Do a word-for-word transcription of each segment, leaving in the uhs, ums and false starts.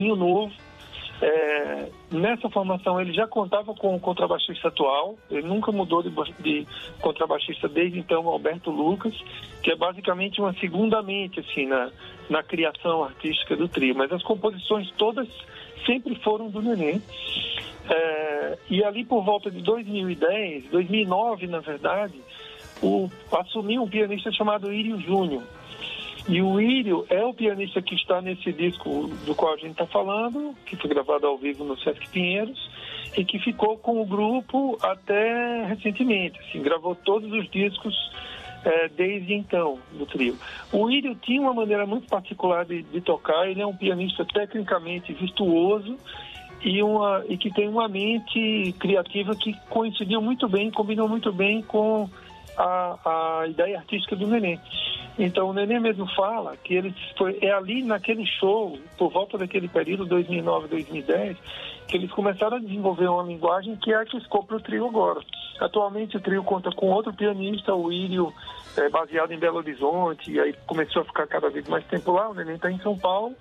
novo. É, nessa formação ele já contava com o contrabaixista atual, ele nunca mudou de, de contrabaixista desde então, Alberto Lucas, que é basicamente uma segunda mente assim, na, na criação artística do trio, mas as composições todas sempre foram do Nenê. É, e ali por volta de dois mil e dez, dois mil e nove na verdade, o, assumiu um pianista chamado Írio Júnior. E o Írio é o pianista que está nesse disco do qual a gente está falando, que foi gravado ao vivo no Sesc Pinheiros, e que ficou com o grupo até recentemente, assim, gravou todos os discos é, desde então do trio. O Írio tinha uma maneira muito particular de, de tocar, ele é um pianista tecnicamente virtuoso e, uma, e que tem uma mente criativa que coincidiu muito bem, combinou muito bem com a, a ideia artística do Nenê. Então o Nenê mesmo fala que ele foi, é ali naquele show, por volta daquele período, dois mil e nove, dois mil e dez, que eles começaram a desenvolver uma linguagem que é a que ficou para o trio agora. Atualmente o trio conta com outro pianista, o Írio, é, baseado em Belo Horizonte, e aí começou a ficar cada vez mais tempo lá, o Nenê está em São Paulo.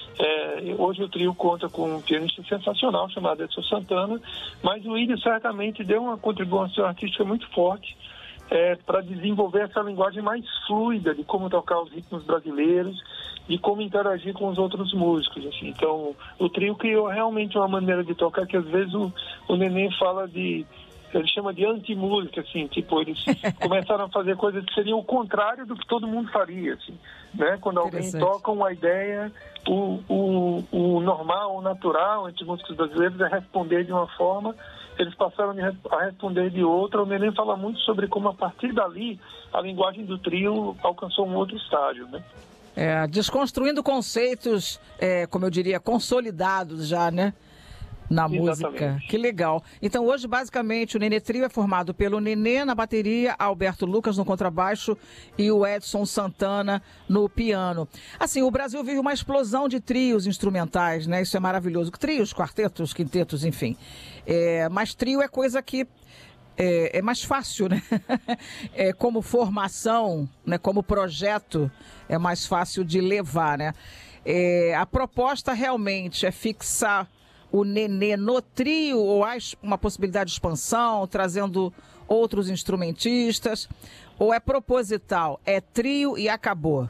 É, hoje o trio conta com um pianista sensacional chamado Edson Santana, mas o Írio certamente deu uma contribuição artística muito forte É, para desenvolver essa linguagem mais fluida de como tocar os ritmos brasileiros, de como interagir com os outros músicos. Assim. Então, o trio criou realmente uma maneira de tocar que às vezes o, o Nenê fala de, ele chama de anti-música, assim, tipo, eles começaram a fazer coisas que seriam o contrário do que todo mundo faria, assim, né? Quando alguém toca uma ideia, o, o, o normal, o natural entre os músicos brasileiros é responder de uma forma, eles passaram a responder de outra. O Nenê fala muito sobre como, a partir dali, a linguagem do trio alcançou um outro estágio, né? É, desconstruindo conceitos, é, como eu diria, consolidados já, né? Na Exatamente. Música. Que legal. Então, hoje, basicamente, o Nenê Trio é formado pelo Nenê na bateria, Alberto Lucas no contrabaixo e o Edson Santana no piano. Assim, o Brasil vive uma explosão de trios instrumentais, né? Isso é maravilhoso. Trios, quartetos, quintetos, enfim. É, mas trio é coisa que é, é mais fácil, né? É, como formação, né? Como projeto, é mais fácil de levar, né? É, a proposta realmente é fixar o Nenê no trio, ou há uma possibilidade de expansão, trazendo outros instrumentistas, ou é proposital, é trio e acabou?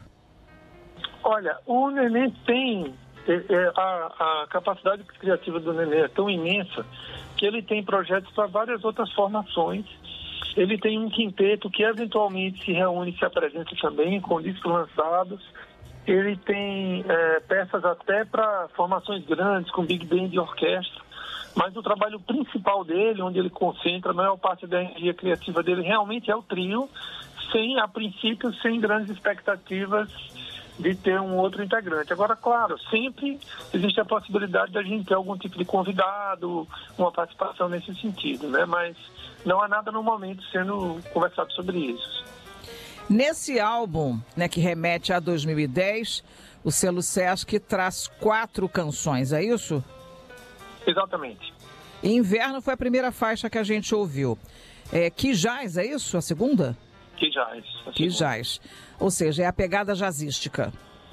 Olha, o Nenê tem, é, é, a, a capacidade criativa do Nenê é tão imensa que ele tem projetos para várias outras formações. Ele tem um quinteto que eventualmente se reúne e se apresenta também, com discos lançados. Ele tem é, peças até para formações grandes, com big band e orquestra, mas o trabalho principal dele, onde ele concentra a maior parte da energia criativa dele, realmente é o trio, sem, a princípio, sem grandes expectativas de ter um outro integrante. Agora, claro, sempre existe a possibilidade de a gente ter algum tipo de convidado, uma participação nesse sentido, né? Mas não há nada no momento sendo conversado sobre isso. Nesse álbum, né, que remete a dois mil e dez, o selo Sesc traz quatro canções, é isso? Exatamente. Inverno foi a primeira faixa que a gente ouviu. É, Que Jazz, é isso? A segunda? Que Jazz. Que Jazz. Ou seja, é a pegada jazzística.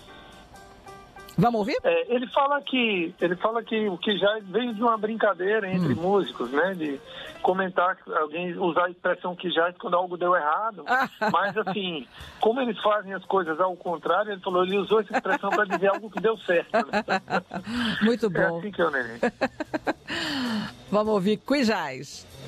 Vamos ouvir? É, ele fala que ele fala que o que já veio de uma brincadeira entre hum. músicos, né? De comentar, alguém usar a expressão que já quando algo deu errado. Mas assim, como eles fazem as coisas ao contrário, ele falou, ele usou essa expressão para dizer algo que deu certo. Né? Muito bom. É assim que é o Nenê. Vamos ouvir Que Jazz.